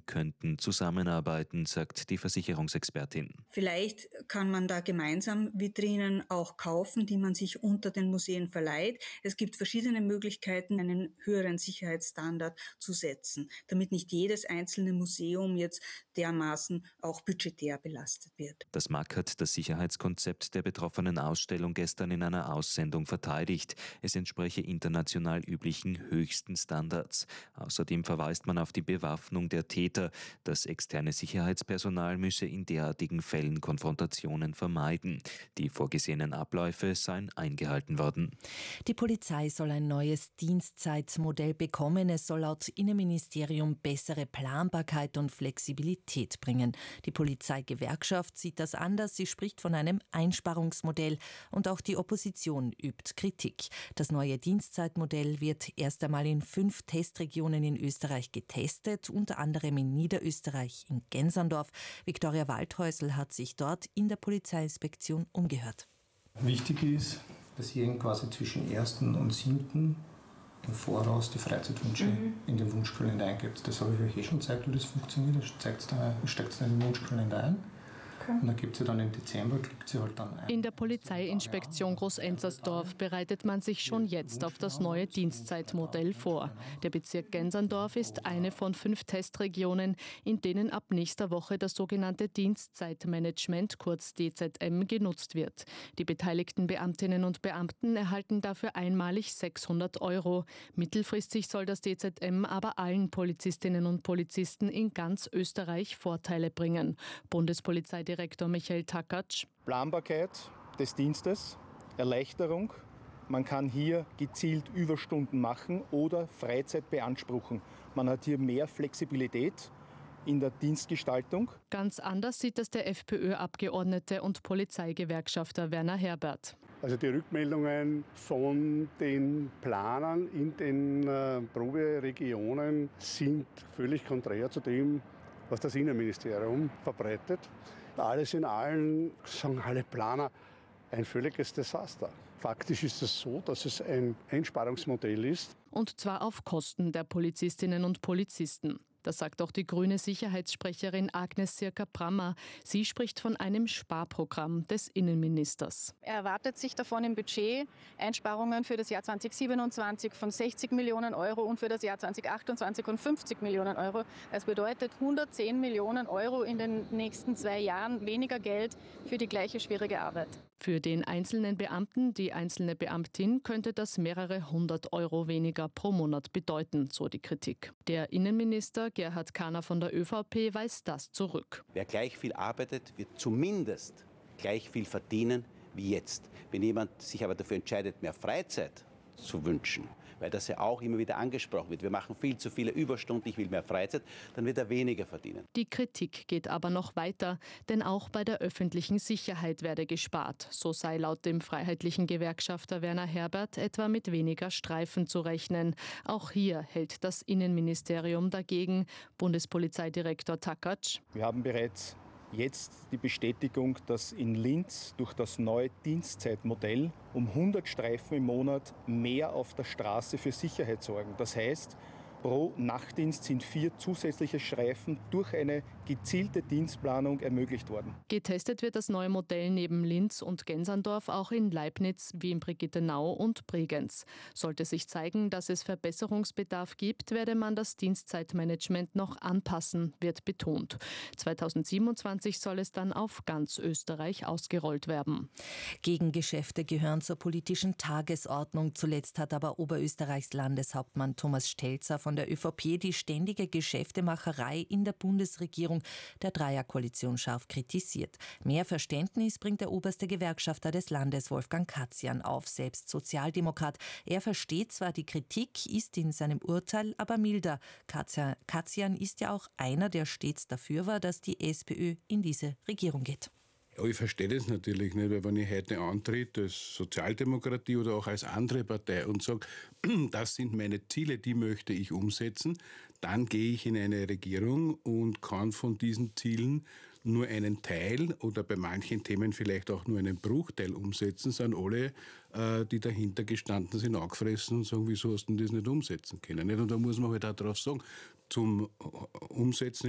könnten zusammenarbeiten, sagt die Versicherungsexpertin. Vielleicht kann man da gemeinsam Vitrinen auch kaufen, die man sich unter den Museen verleiht. Es gibt verschiedene Möglichkeiten, einen höheren Sicherheitsstandard zu setzen, damit nicht jedes einzelne Museum jetzt dermaßen auch budgetär belastet wird. Das MAK hat das Sicherheitskonzept der betroffenen Ausstellung gestern in einer Aussendung verteidigt. Es entspreche international üblichen höchsten Standards. Außerdem verweist man auf die Bewaffnung der Täter. Das externe Sicherheitspersonal müsse in derartigen Fällen Konfrontationen vermeiden. Die vorgesehenen Abläufe seien eingehalten worden. Die Polizei soll ein neues Dienstzeitmodell bekommen. Es soll laut Innenministerium bessere Planbarkeit und Flexibilität bringen. Die Polizeigewerkschaft sieht das anders. Sie spricht von einem Einsparungsmodell und auch die Opposition übt Kritik. Das neue Dienstzeitmodell wird erst einmal in 5 Testregionen in Österreich getestet, unter anderem in Niederösterreich, in Genserndorf. Viktoria Waldhäusl hat sich dort in der Polizeiinspektion umgehört. Wichtig ist, dass ihr quasi zwischen 1. und 7. im Voraus die Freizeitwünsche in den Wunschkalender eingibt. Das habe ich euch schon gezeigt, wie das funktioniert. Das steckt es in den Wunschkalender ein. Und dann gibt sie dann im Dezember, klickt sie halt dann ein. In der Polizeiinspektion Groß-Enzersdorf bereitet man sich schon jetzt auf das neue Dienstzeitmodell vor. Der Bezirk Genserndorf ist eine von 5 Testregionen, in denen ab nächster Woche das sogenannte Dienstzeitmanagement, kurz DZM, genutzt wird. Die beteiligten Beamtinnen und Beamten erhalten dafür einmalig 600 €. Mittelfristig soll das DZM aber allen Polizistinnen und Polizisten in ganz Österreich Vorteile bringen. Bundespolizeidirektor Michael Takatsch. Planbarkeit des Dienstes, Erleichterung. Man kann hier gezielt Überstunden machen oder Freizeit beanspruchen. Man hat hier mehr Flexibilität in der Dienstgestaltung. Ganz anders sieht das der FPÖ-Abgeordnete und Polizeigewerkschafter Werner Herbert. Also die Rückmeldungen von den Planern in den Proberegionen sind völlig konträr zu dem, was das Innenministerium verbreitet. Alles in allem sagen alle Planer, ein völliges Desaster. Faktisch ist es so, dass es ein Einsparungsmodell ist. Und zwar auf Kosten der Polizistinnen und Polizisten. Das sagt auch die grüne Sicherheitssprecherin Agnes Sirka-Brammer. Sie spricht von einem Sparprogramm des Innenministers. Er erwartet sich davon im Budget Einsparungen für das Jahr 2027 von 60 Millionen € und für das Jahr 2028 von 50 Millionen €. Das bedeutet 110 Millionen € in den nächsten 2 Jahren weniger Geld für die gleiche schwierige Arbeit. Für den einzelnen Beamten, die einzelne Beamtin, könnte das mehrere 100 € weniger pro Monat bedeuten, so die Kritik. Der Innenminister Gerhard Kahner von der ÖVP weist das zurück. Wer gleich viel arbeitet, wird zumindest gleich viel verdienen wie jetzt. Wenn jemand sich aber dafür entscheidet, mehr Freizeit zu wünschen, weil das ja auch immer wieder angesprochen wird, wir machen viel zu viele Überstunden, ich will mehr Freizeit, dann wird er weniger verdienen. Die Kritik geht aber noch weiter, denn auch bei der öffentlichen Sicherheit werde gespart. So sei laut dem freiheitlichen Gewerkschafter Werner Herbert etwa mit weniger Streifen zu rechnen. Auch hier hält das Innenministerium dagegen. Bundespolizeidirektor Takatsch. Wir haben bereits jetzt die Bestätigung, dass in Linz durch das neue Dienstzeitmodell um 100 Streifen im Monat mehr auf der Straße für Sicherheit sorgen. Das heißt, pro Nachtdienst sind 4 zusätzliche Streifen durch eine gezielte Dienstplanung ermöglicht worden. Getestet wird das neue Modell neben Linz und Genserndorf auch in Leibniz, wie in Brigittenau und Bregenz. Sollte sich zeigen, dass es Verbesserungsbedarf gibt, werde man das Dienstzeitmanagement noch anpassen, wird betont. 2027 soll es dann auf ganz Österreich ausgerollt werden. Gegengeschäfte gehören zur politischen Tagesordnung. Zuletzt hat aber Oberösterreichs Landeshauptmann Thomas Stelzer von der ÖVP die ständige Geschäftemacherei in der Bundesregierung der Dreierkoalition scharf kritisiert. Mehr Verständnis bringt der oberste Gewerkschafter des Landes, Wolfgang Katzian, auf, selbst Sozialdemokrat. Er versteht zwar die Kritik, ist in seinem Urteil aber milder. Katzian ist ja auch einer, der stets dafür war, dass die SPÖ in diese Regierung geht. Ja, ich verstehe das natürlich nicht, weil wenn ich heute antrete als Sozialdemokratie oder auch als andere Partei und sage, das sind meine Ziele, die möchte ich umsetzen, dann gehe ich in eine Regierung und kann von diesen Zielen nur einen Teil oder bei manchen Themen vielleicht auch nur einen Bruchteil umsetzen, sind alle, die dahinter gestanden sind, angefressen und sagen, wieso hast du das nicht umsetzen können? Und da muss man halt auch drauf sagen, zum Umsetzen